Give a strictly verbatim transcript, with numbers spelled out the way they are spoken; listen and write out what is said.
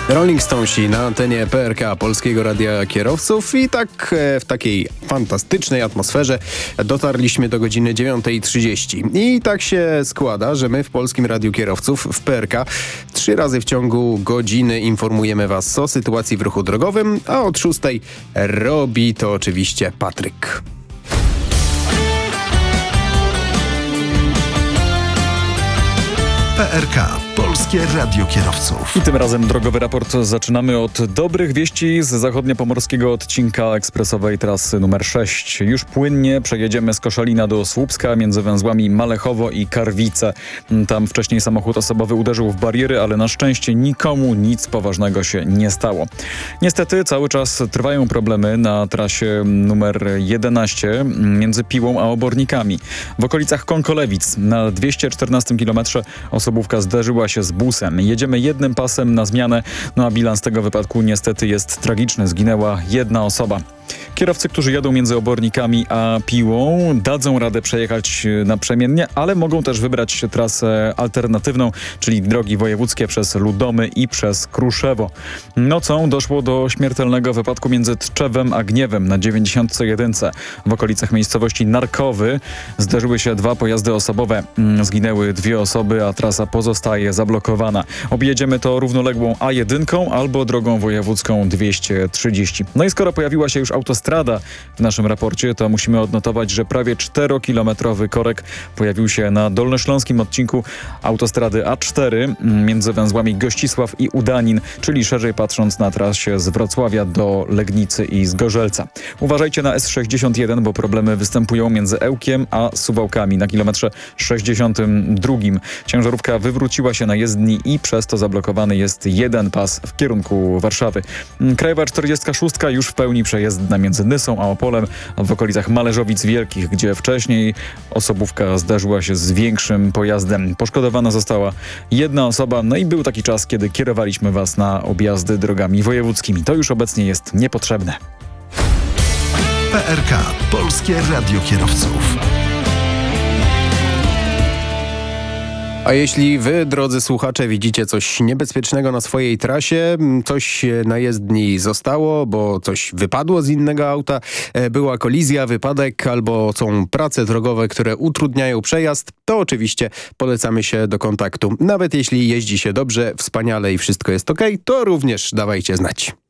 Rolling Stonesi na antenie P R K, Polskiego Radia Kierowców, i tak w takiej fantastycznej atmosferze dotarliśmy do godziny dziewiątej trzydzieści. I tak się składa, że my w Polskim Radiu Kierowców w P R K trzy razy w ciągu godziny informujemy Was o sytuacji w ruchu drogowym, a od szóstej robi to oczywiście Patryk. P R K, Polskie Radio Kierowców. I tym razem drogowy raport zaczynamy od dobrych wieści z zachodniopomorskiego odcinka ekspresowej trasy numer sześć. Już płynnie przejedziemy z Koszalina do Słupska między węzłami Malechowo i Karwice. Tam wcześniej samochód osobowy uderzył w bariery, ale na szczęście nikomu nic poważnego się nie stało. Niestety cały czas trwają problemy na trasie numer jedenaście między Piłą a Obornikami. W okolicach Konkolewic na dwieście czternastym kilometrze osobówka zderzyła się z busem. Jedziemy jednym pasem na zmianę, no a bilans tego wypadku niestety jest tragiczny. Zginęła jedna osoba. Kierowcy, którzy jadą między Obornikami a Piłą, dadzą radę przejechać naprzemiennie, ale mogą też wybrać trasę alternatywną, czyli drogi wojewódzkie przez Ludomy i przez Kruszewo. Nocą doszło do śmiertelnego wypadku między Tczewem a Gniewem na dziewięćdziesiątce jeden. W okolicach miejscowości Narkowy zderzyły się dwa pojazdy osobowe. Zginęły dwie osoby, a trasa pozostaje zablokowana. Objedziemy to równoległą A jeden albo drogą wojewódzką dwieście trzydzieści. No i skoro pojawiła się już autostrada w naszym raporcie, to musimy odnotować, że prawie czterokilometrowy korek pojawił się na dolnośląskim odcinku autostrady A cztery między węzłami Gościsław i Udanin, czyli szerzej patrząc na trasie z Wrocławia do Legnicy i Zgorzelca. Uważajcie na S sześćdziesiąt jeden, bo problemy występują między Ełkiem a Suwałkami na kilometrze sześćdziesiątym drugim. Ciężarówka wywróciła się na jezdni i przez to zablokowany jest jeden pas w kierunku Warszawy. Krajowa czterdziestka szóstka już w pełni przejezdna między Nysą a Opolem w okolicach Mależowic Wielkich, gdzie wcześniej osobówka zdarzyła się z większym pojazdem. Poszkodowana została jedna osoba, no i był taki czas, kiedy kierowaliśmy Was na objazdy drogami wojewódzkimi. To już obecnie jest niepotrzebne. P R K, Polskie Radio Kierowców. A jeśli wy, drodzy słuchacze, widzicie coś niebezpiecznego na swojej trasie, coś na jezdni zostało, bo coś wypadło z innego auta, była kolizja, wypadek albo są prace drogowe, które utrudniają przejazd, to oczywiście polecamy się do kontaktu. Nawet jeśli jeździ się dobrze, wspaniale i wszystko jest ok, to również dawajcie znać.